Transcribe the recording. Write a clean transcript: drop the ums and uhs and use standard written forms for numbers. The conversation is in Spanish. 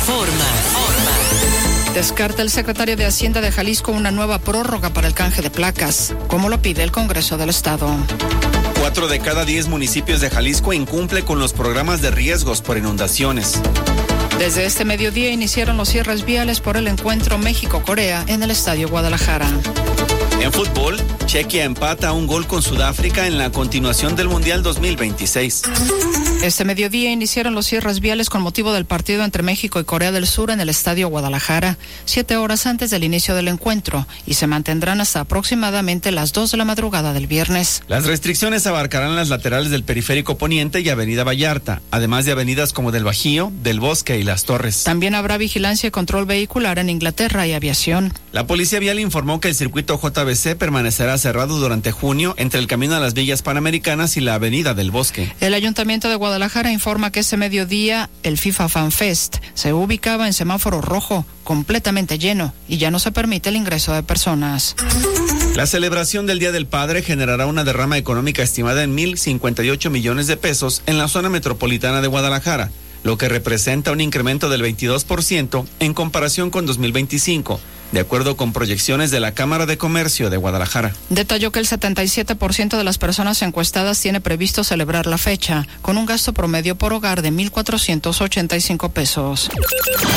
Informa. Descarta el secretario de Hacienda de Jalisco una nueva prórroga para el canje de placas, como lo pide el Congreso del Estado. 4 de cada 10 municipios de Jalisco incumple con los programas de riesgos por inundaciones. Desde este mediodía iniciaron los cierres viales por el encuentro México-Corea en el Estadio Guadalajara. En fútbol, Chequia empata a un gol con Sudáfrica en la continuación del Mundial 2026. Este mediodía iniciaron los cierres viales con motivo del partido entre México y Corea del Sur en el Estadio Guadalajara, 7 horas antes del inicio del encuentro, y se mantendrán hasta aproximadamente las 2 de la madrugada del viernes. Las restricciones abarcarán las laterales del Periférico Poniente y Avenida Vallarta, además de avenidas como del Bajío, del Bosque y Las Torres. También habrá vigilancia y control vehicular en Inglaterra y aviación. La Policía Vial informó que el circuito JBC permanecerá cerrado durante junio entre el Camino a las Villas Panamericanas y la Avenida del Bosque. El Ayuntamiento de Guadalajara informa que ese mediodía el FIFA Fan Fest se ubicaba en semáforo rojo, completamente lleno, y ya no se permite el ingreso de personas. La celebración del Día del Padre generará una derrama económica estimada en 1,058 millones de pesos en la zona metropolitana de Guadalajara, lo que representa un incremento del 22% en comparación con 2025, de acuerdo con proyecciones de la Cámara de Comercio de Guadalajara. Detalló que el 77% de las personas encuestadas tiene previsto celebrar la fecha, con un gasto promedio por hogar de 1,485 pesos.